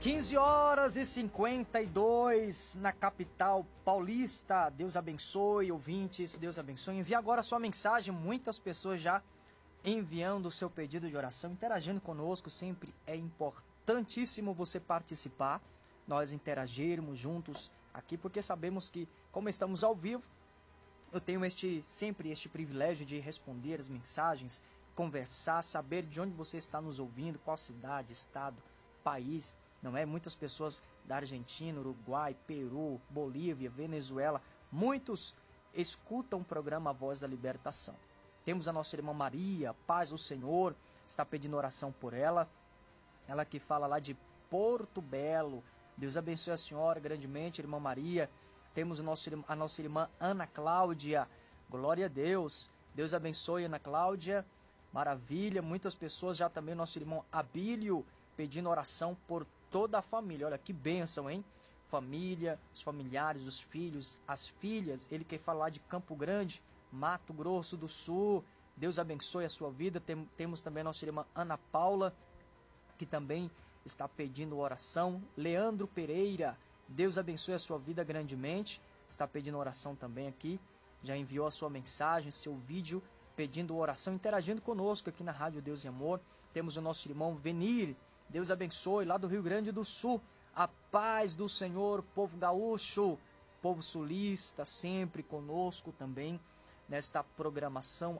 15h52 na capital paulista. Deus abençoe, ouvintes, Deus abençoe. Envie agora a sua mensagem, muitas pessoas já enviando o seu pedido de oração, interagindo conosco. Sempre é importantíssimo você participar, nós interagirmos juntos aqui, porque sabemos que, como estamos ao vivo, eu tenho sempre este privilégio de responder as mensagens, conversar, saber de onde você está nos ouvindo, qual cidade, estado, país, não é? Muitas pessoas da Argentina, Uruguai, Peru, Bolívia, Venezuela, muitos escutam o programa A Voz da Libertação. Temos a nossa irmã Maria, paz do Senhor, está pedindo oração por ela, ela que fala lá de Porto Belo. Deus abençoe a senhora grandemente, irmã Maria. Temos a nossa irmã Ana Cláudia, glória a Deus. Deus abençoe Ana Cláudia, maravilha. Muitas pessoas já também, nosso irmão Abílio, pedindo oração por toda a família. Olha que bênção, hein? Família, os familiares, os filhos, as filhas. Ele quer falar de Campo Grande, Mato Grosso do Sul. Deus abençoe a sua vida. Temos também a nossa irmã Ana Paula, que também está pedindo oração. Leandro Pereira, Deus abençoe a sua vida grandemente. Está pedindo oração também aqui. Já enviou a sua mensagem, seu vídeo, pedindo oração, interagindo conosco aqui na Rádio Deus e Amor. Temos o nosso irmão Venir. Deus abençoe, lá do Rio Grande do Sul. A paz do Senhor, povo gaúcho, povo sulista, sempre conosco também nesta programação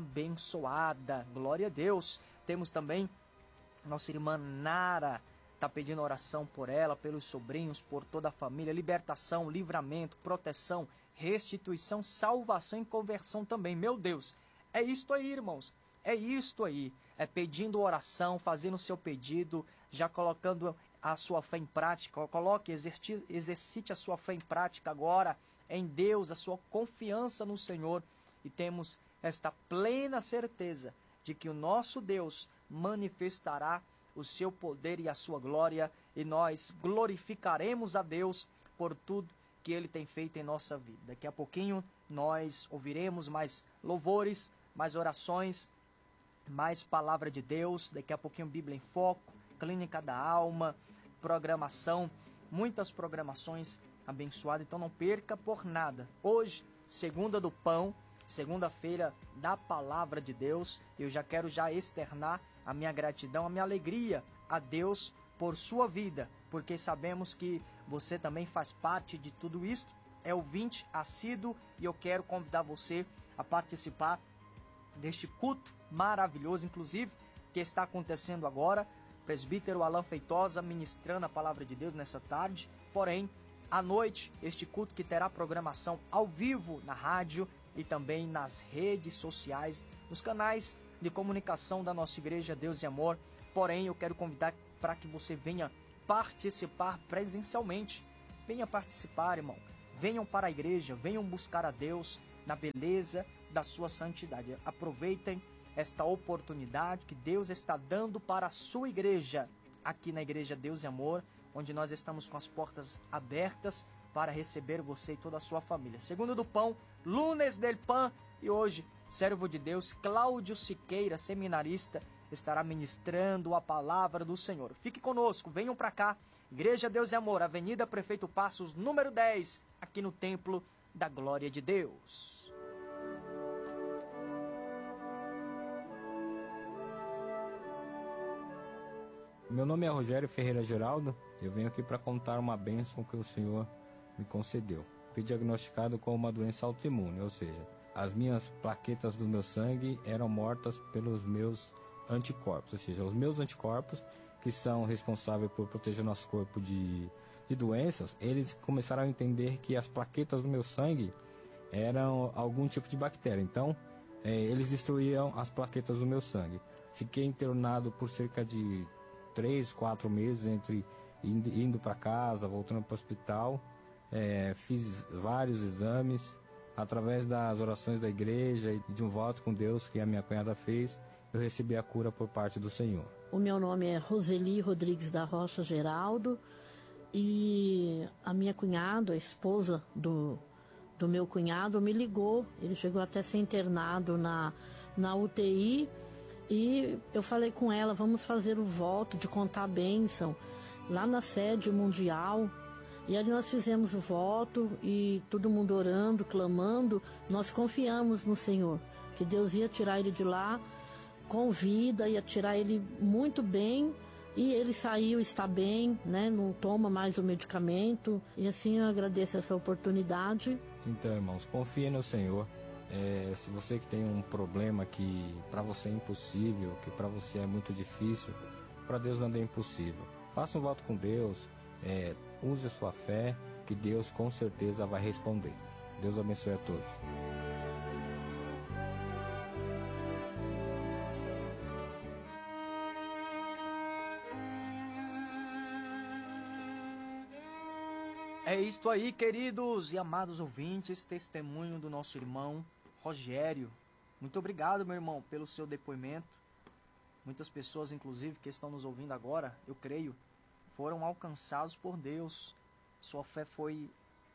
abençoada. Glória a Deus. Temos também nossa irmã Nara, está pedindo oração por ela, pelos sobrinhos, por toda a família. Libertação, livramento, proteção, restituição, salvação e conversão também. Meu Deus, é isto aí, irmãos. É isto aí. É pedindo oração, fazendo o seu pedido, já colocando a sua fé em prática. Coloque, exercite a sua fé em prática agora em Deus, a sua confiança no Senhor. E temos esta plena certeza de que o nosso Deus manifestará o seu poder e a sua glória, e nós glorificaremos a Deus por tudo que Ele tem feito em nossa vida. Daqui a pouquinho nós ouviremos mais louvores, mais orações, mais palavra de Deus. Daqui a pouquinho Bíblia em Foco, Clínica da Alma, programação, muitas programações abençoadas, então não perca por nada. Hoje, segunda do pão, segunda-feira da palavra de Deus, eu já quero externar a minha gratidão, a minha alegria a Deus por sua vida, porque sabemos que você também faz parte de tudo isto, é ouvinte assíduo, e eu quero convidar você a participar deste culto maravilhoso, inclusive, que está acontecendo agora. Presbítero Alan Feitosa ministrando a palavra de Deus nessa tarde, porém, à noite, este culto que terá programação ao vivo na rádio e também nas redes sociais, nos canais de comunicação da nossa igreja Deus e Amor. Porém, eu quero convidar para que você venha participar presencialmente. Venha participar, irmão. Venham para a igreja, venham buscar a Deus na beleza da sua santidade. Aproveitem esta oportunidade que Deus está dando para a sua igreja, aqui na igreja Deus e Amor, onde nós estamos com as portas abertas para receber você e toda a sua família. Segundo do pão, Lunes del Pan, e hoje, servo de Deus Cláudio Siqueira, seminarista, estará ministrando a palavra do Senhor. Fique conosco, venham para cá, Igreja Deus e Amor, Avenida Prefeito Passos, número 10, aqui no Templo da Glória de Deus. Meu nome é Rogério Ferreira Geraldo, eu venho aqui para contar uma bênção que o Senhor me concedeu. Fui diagnosticado com uma doença autoimune, ou seja, as minhas plaquetas do meu sangue eram mortas pelos meus anticorpos, ou seja, os meus anticorpos, que são responsáveis por proteger nosso corpo de doenças, eles começaram a entender que as plaquetas do meu sangue eram algum tipo de bactéria, então eles destruíam as plaquetas do meu sangue. Fiquei internado por cerca de 3-4 meses, entre indo para casa, voltando para o hospital. Fiz vários exames, através das orações da igreja e de um voto com Deus que a minha cunhada fez, eu recebi a cura por parte do Senhor. O meu nome é Roseli Rodrigues da Rocha Geraldo, e a minha cunhada, a esposa do meu cunhado, me ligou. Ele chegou até a ser internado na UTI, e eu falei com ela, vamos fazer o voto de contar a bênção. lá na sede mundial. E ali nós fizemos o voto e todo mundo orando, clamando. Nós confiamos no Senhor, que Deus ia tirar ele de lá com vida, ia tirar ele muito bem. E ele saiu, está bem, né? Não toma mais o medicamento. E assim eu agradeço essa oportunidade. Então, irmãos, confie no Senhor. Se você que tem um problema que para você é impossível, que para você é muito difícil, para Deus nada é impossível. Faça um voto com Deus, use a sua fé, que Deus com certeza vai responder. Deus abençoe a todos. É isto aí, queridos e amados ouvintes, testemunho do nosso irmão Rogério. Muito obrigado, meu irmão, pelo seu depoimento. Muitas pessoas, inclusive, que estão nos ouvindo agora, eu creio, foram alcançados por Deus. Sua fé foi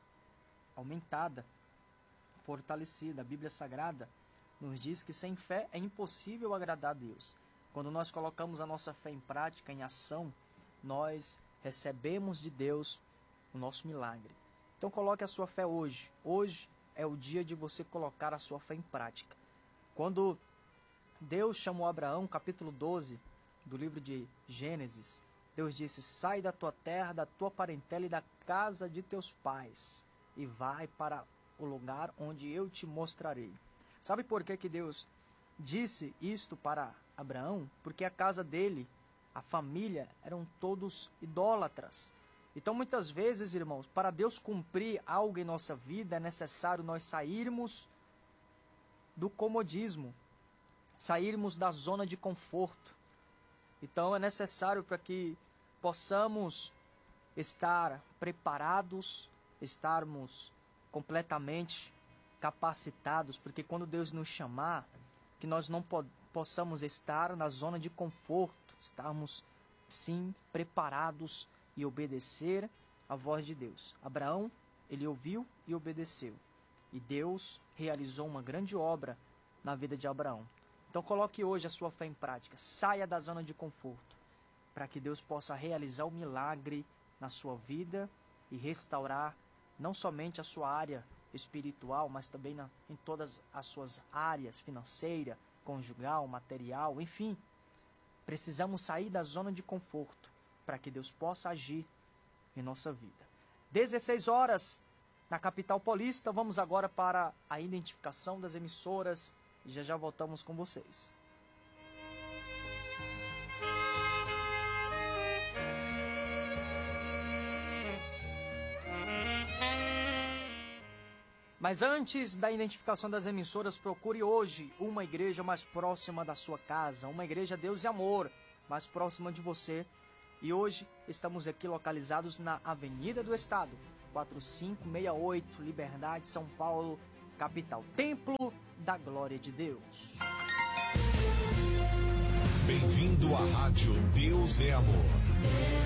aumentada, fortalecida. A Bíblia Sagrada nos diz que sem fé é impossível agradar a Deus. Quando nós colocamos a nossa fé em prática, em ação, nós recebemos de Deus o nosso milagre. Então coloque a sua fé hoje. Hoje é o dia de você colocar a sua fé em prática. Quando Deus chamou Abraão, capítulo 12 do livro de Gênesis, Deus disse: sai da tua terra, da tua parentela e da casa de teus pais e vai para o lugar onde eu te mostrarei. Sabe por que Deus disse isto para Abraão? Porque a casa dele, a família, eram todos idólatras. Então, muitas vezes, irmãos, para Deus cumprir algo em nossa vida, é necessário nós sairmos do comodismo, sairmos da zona de conforto. Então, é necessário para que possamos estar preparados, estarmos completamente capacitados, porque quando Deus nos chamar, que nós não possamos estar na zona de conforto, estarmos, sim, preparados e obedecer a voz de Deus. Abraão, ele ouviu e obedeceu. E Deus realizou uma grande obra na vida de Abraão. Então coloque hoje a sua fé em prática. Saia da zona de conforto, para que Deus possa realizar o milagre na sua vida e restaurar não somente a sua área espiritual, mas também em todas as suas áreas, financeira, conjugal, material, enfim. Precisamos sair da zona de conforto, para que Deus possa agir em nossa vida. 16 horas na capital paulista. Vamos agora para a identificação das emissoras e já voltamos com vocês. Mas antes da identificação das emissoras, procure hoje uma igreja mais próxima da sua casa, uma igreja Deus e Amor mais próxima de você. E hoje estamos aqui localizados na Avenida do Estado, 4568, Liberdade, São Paulo, capital. Templo da Glória de Deus. Bem-vindo à Rádio Deus é Amor.